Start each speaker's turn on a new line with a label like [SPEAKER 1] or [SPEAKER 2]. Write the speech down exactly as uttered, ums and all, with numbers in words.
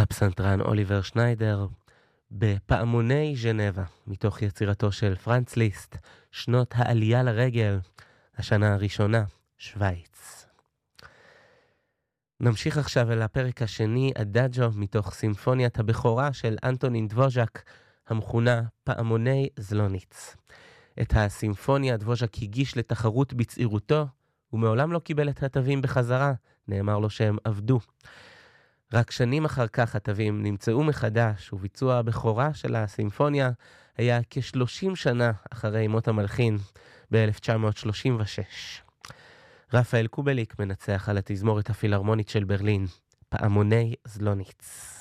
[SPEAKER 1] הפסנתרן אוליבר שניידר בפעמוני ז'נבה, מתוך יצירתו של פרנץ ליסט, שנות העלייה לרגל, השנה הראשונה, שוויץ. נמשיך עכשיו אל הפרק השני, אדאג'ו, מתוך סימפוניית הבכורה של אנטונין דבוז'ק, המכונה פעמוני זלוניץ. את הסימפוניה דבוז'ק הגיש לתחרות בצעירותו, ומעולם לא קיבל את התווים בחזרה, נאמר לו שהם עבדו. רק שנים אחר כך התווים נמצאו מחדש, וביצוע הבכורה של הסימפוניה היה כשלושים שנה אחרי מות המלחין, ב-אלף תשע מאות שלושים ושש. רפאל קובליק מנצח על התזמורת הפילהרמונית של ברלין, פעמוני זלוניץ.